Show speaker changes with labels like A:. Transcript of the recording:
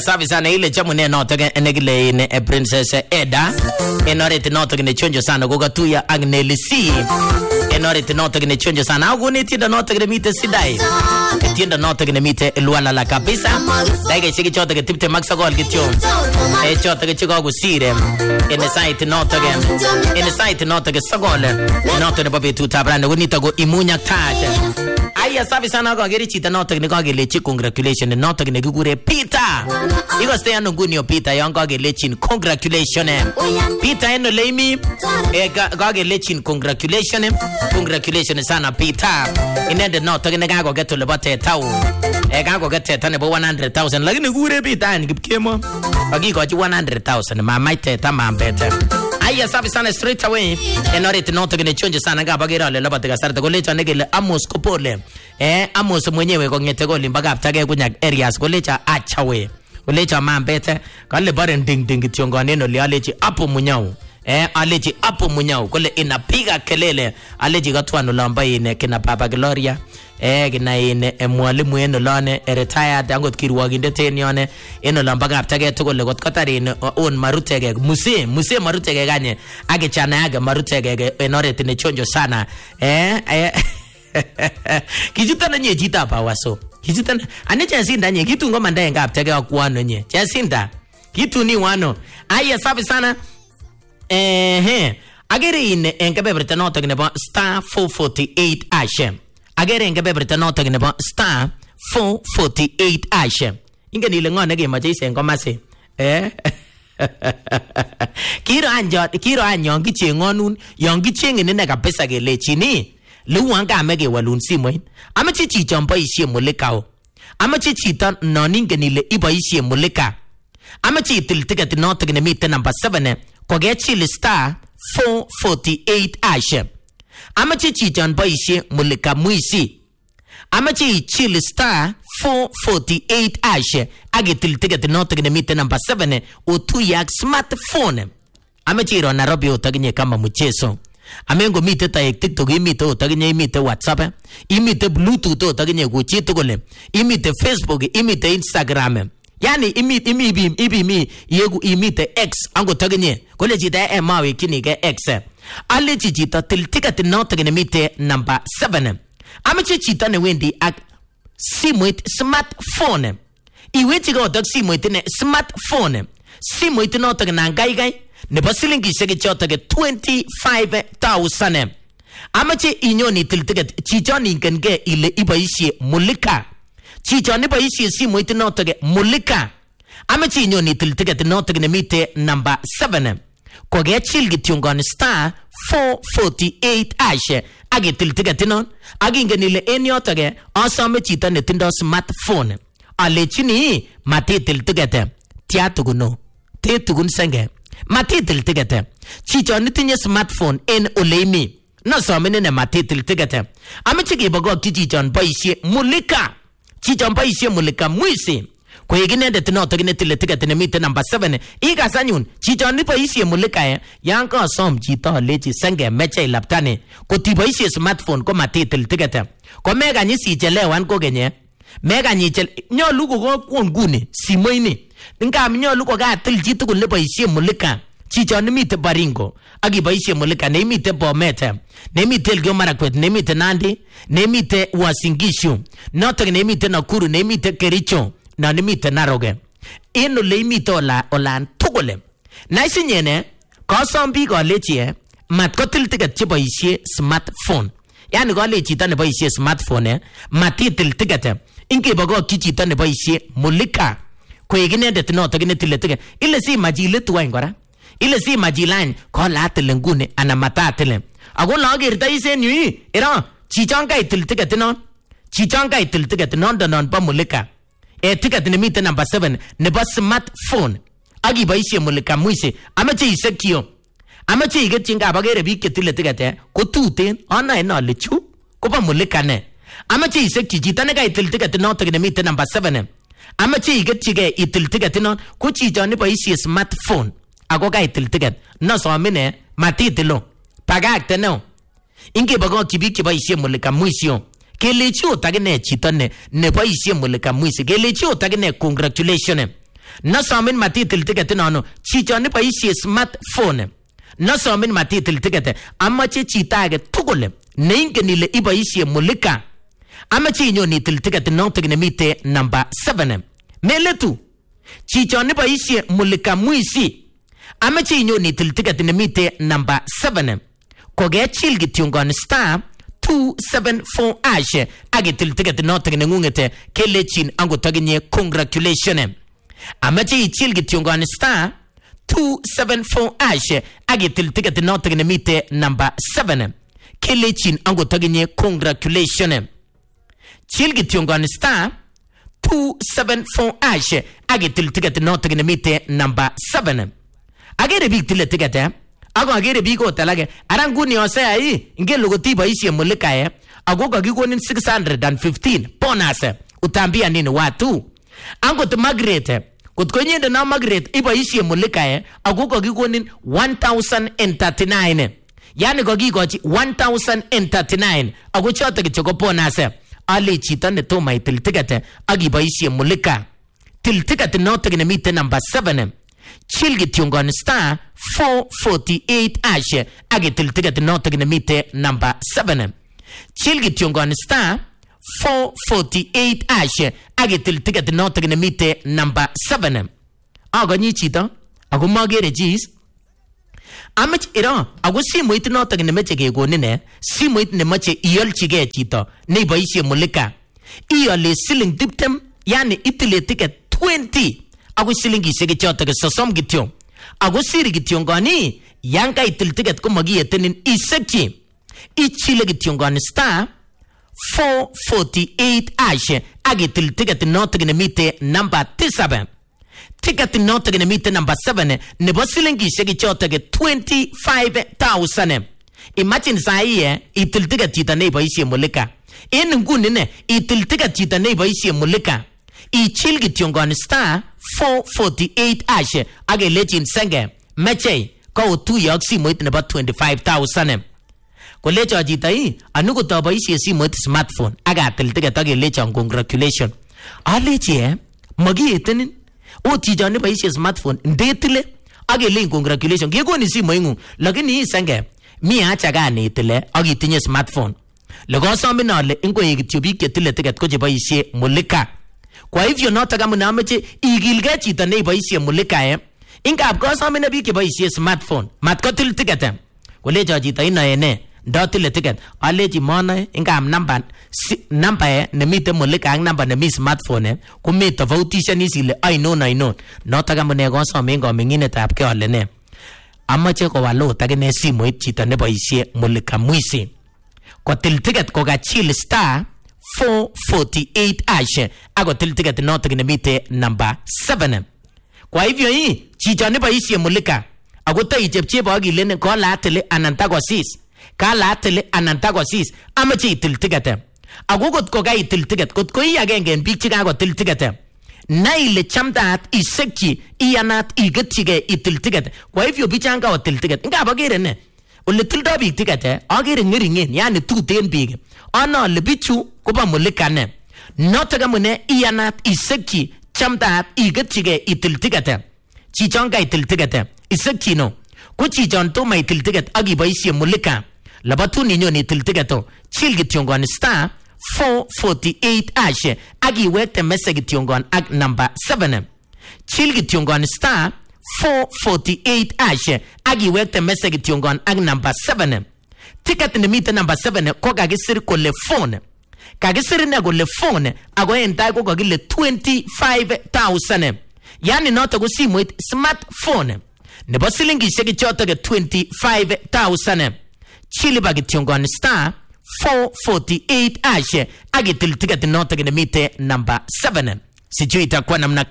A: safi sana ile chamune notoke enegile in Princess Eda enoreti notoke ne chonjo sana gogatuya Agnelli C enoreti notoke ne chonjo sana aguni tinda notoke mite sidai tinda notoke mite luala la kabisa daige chiki chotoke tipte maxagol kityo chotoke chiko gusire ene site notoke sagole notoke babetu tabrande gunita go imunya taje aya safi sana go geri chita notoke ne go gele chi congratulations notoke ne gugure Peter iko stay anu gunio Peter yango gele chin congratulations Peter eno leimi go gele chin congratulations sana Peter inende notoke ne go geto le bate tau go gete tane bo 100,000 lakini gure Peter ni kipkemo bagi go 100,000 mama teta mambete aya safi sana straight away enoreti notoke ne chonje sana ga bagera le labate gasarte golecha negele Amos Kopole Amos mwenyewe kongete goli mpaka aptage kunyak areas golecha achawe golecha mambete kale bare ding ding tiongane no le alechi apo munyau alechi apo munyau kole inapiga kelele alechi gatwano lamba ine kina Papa Gloria kina ine mwalimu eno lane retired angot kirwaginde tenione eno lamba aptage to gole got katarine on marutege muse marutege ganye age chana age marutege enoreti ne chonjo sana kijitana nye jita pa waso kijitana ane chasinda nye kitu ngoma ndaye ngaptege kwano nye chasinda kitu ni wano aya safi sana agere in engebe bretano tagne ba star 448 ashe agere engebe bretano tagne ba star 448 ashe ingeni le ngone ge maje ngoma se kiro anyon gichengonun yon gichengene ne kabisa gele chini luwanga mege walun simoin amachi chicho mboisie mulekao amachi chita noningeni le iboisie muleka amachi tiltiket notoke ne mite number 7 koge chili star 448 ashe amachi chicho mboisie muleka muisi amachi chili star 448 ashe age tiltiket notoke ne mite number 7 otuyak smartphone amachi ro Nairobi otaginye kama mchezo amengo mite ta TikTok imite otaginye imite WhatsApp imite Bluetooth otaginye guchito gole imite Facebook imite Instagram yani imite yegu imite X ango taginye gole jita mawe kinige X ale jita tiltika tinotaginye mite number 7 amachi chita ne wendi ak simwit smartphone iweti go dak simwit ne smartphone simwit notaginye ngai ne basilingi shege chotage 25,000 amache inyoni tiltiget chichoni ngenge ile ibaishie mulika chichoni baishie simu itinotage mulika amache inyoni tiltiget notage ne mite number 7 koge chilgi tiungon star 448 ashe age tiltiget non age ngeni ile enyotage asame chita ne tindo smartphone ale chini mate tiltiget tiatuguno tetugun senge matitil tigete chicho nitinye smartphone en oleimi no somene ne matitil tigete amichige bogo chichon boisie mulika chichon boisie mulika muisi ko yegine de tinoto gine til tigete ne mite number 7 iga sanyun chichon ni boisie mulika yanko som chito lechi senge meche laptane ko ti boisie smartphone ko matitil tigete ko mega nyisi chelewan ko genye mega nyichel nyolu ko nguni simoini ngam nyolu ko gatil chitu le boisie mulika chicho ni mite Baringo agi boisie mulika ne mite Bomet ne mite Elgeyo Marakwet ne mite Nandi ne mite Wasingishu noto ne mite Nakuru ne mite Kericho na ne mite Narok eno le mite olan tugole na isinyene ko sombi go lechie mat ko tiltiget che boisie smartphone yani go lechi ta ne boisie smartphone matitil tigete inge bogo kichita ne boisie mulika ko yegine de tinoto gine tiletege ile si majile tuwa ngora ile si majilan ko latele ngune ana matatele ago lager taise ni era chichanga itiltige tinon chichanga itiltige tinon donon pa mulika ticket ne mite number 7 ne ba smartphone agi baishe mulika muise amache isekio amache igetinga bagere bi ketiletege te ko tuten ana ena lechu ko ba mulika ne amache isekchi chitane ga itiltige tinon ne mite number 7 amache igetige itiltige tinon ko chichone baishe smartphone ago ga itiltige no so mine matitilo pagakte no inge bago kibiki baishe mulika muisio kelechi otagene chitane ne baishe mulika muisi kelechi otagene congratulations Nasomin matitil ticket nono. Chichon boisie smartphone. Nasomin matitil ticket. Amache chita tugule. Neingen ile iboisie mulika. Amache inyon itil ticket notok nemite number 7. Meletu. Chichon boisie mulika muisi. Amache inyon itil ticket nemite number 7. Kogechil gityungon star 274 ash agitil ticket notok nengungete kelechin angotaginye congratulation. Amache ichil gityungon star 274 ash agitil ticket notok nemite number 7 kelechin angotaginye congratulation. Chil gityungon star 274 ash agitil ticket notok nemite number 7. Agere big tile ticket Ako agere biko talage aranguni osea inge logoti boisie mulika ago gagikonin 615 bonus utambia nini watu ango to Margaret kutkonye na Margaret iboisie mulika ago gagikonin 1039 yani gagikochi 1039 ago choto kichoko bonus ale chito ne toma itil ticket agiboisie mulika til ticket noto ne mite number 7 Chilgi Tungon star 448 ash agitil ticket notok nemite number 7. Chilgi Tungon star 448 ash agitil ticket notok nemite number 7. Ago nyi chito ago magere jis amach ira ago simoit notok nemeche kegonine simoit nemeche iyolchige chito ne boisie mulika iyole siling 20 yani itile ticket 20 Ago silingi sege choto ke sosom gityo. Ago siri gityo ngani yanka itil ticket ko magietenin isekchi. Ichile gityo ngani star 448 ash agitil ticket notok nemite number 7. Ticket notok nemite number 7 nebo silingi sege choto ke 25,000. Imagine sahi itil ticket chita ne boisie mulika. En nguni ne itil ticket chita ne boisie mulika. Ichil gityongon star 448 ash age legend senge meche ko tu yok simoit nebo 25,000 ko lecho jita anu ko to boisie simoit smartphone aga tel ticket age lecho congratulation aleche magietenin o tijane boisie smartphone ndetile age le congratulation gegoni simoingu lakini senge mi acha gani tile age tinye smartphone logo sominale ingo yigityo bik ketile ticket ko je boisie mulika. Kwa hivyo nota kama nameche igilge chito ne boisie mulika ingab ko somine bik boisie smartphone mat ko til ticket kolecho chito ine ndotile ticket alechi mona ingab number nemite mulika ak number nemi smartphone kumi tofautishan isile ainon nota kama ne ko some ngominginetab ke ole ne amache ko walot akine simoit chito ne boisie mulika muisi ko til ticket ko gachil star 448 ash ago til ticket notok nemite number 7. Kwa hivyo chicho ne boisie mulika ago ta ichepche bo gilene ko latele anantagosis ka latele anantagosis amache itil ticket ago got ko ga itil ticket got ko agenge en bik chika go til ticket na ile chamdat isekchi iyanat igetchige itil ticket. Kwa hivyo bichanga go til ticket ngaba gere ne ole tildo bik ticket agere ngiringen yani tuten bik ana le bichu koba mulika ne notaga mune iyanat isekchi chamdat igetchige itil ticket chichonga itil ticket isekchi no ko chichon to mai itil ticket agi boisie mulika labatu ninyo ni itil ticket to chilgi tiongon star 448 ash agi wekte message tiongon ak number 7 chilgi tiongon star 448 ash agi wekte message tiongon ak number 7 ticket nemite number 7 ko kagisir kole phone kagisir ne kole phone ago entai ko kagile 25,000 yani noto ko simoit smartphone nebo silingi sheki choto ke 25,000 chili bagi tiongon star 448 ash agitil ticket noto ke nemite number 7 sijui itakuwa namna